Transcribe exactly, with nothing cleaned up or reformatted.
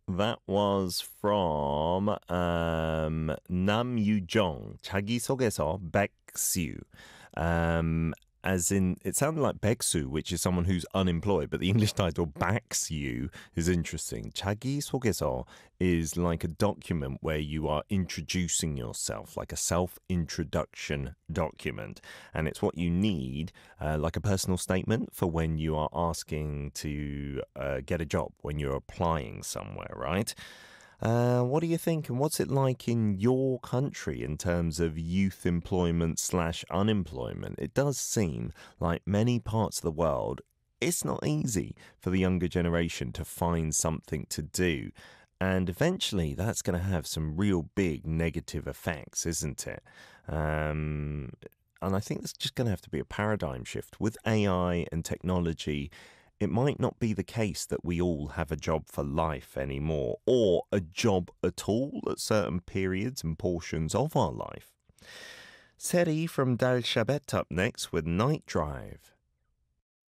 That was from um, Nam Yu-jong, 자기소개서 백수. Um, as in, it sounded like 백수, which is someone who's unemployed, but the English title 백수 is interesting. 자기소개서 is like a document where you are introducing yourself, like a self-introduction document. And it's what you need, uh, like a personal statement for when you are asking to uh, get a job, when you're applying somewhere, right? Uh, what do you think, and what's it like in your country in terms of youth employment slash unemployment? It does seem like many parts of the world, it's not easy for the younger generation to find something to do. And eventually, that's going to have some real big negative effects, isn't it? Um, and I think there's just going to have to be a paradigm shift. With A I and technology, it might not be the case that we all have a job for life anymore, or a job at all at certain periods and portions of our life. Seri from Dal Shabet up next with Night Drive.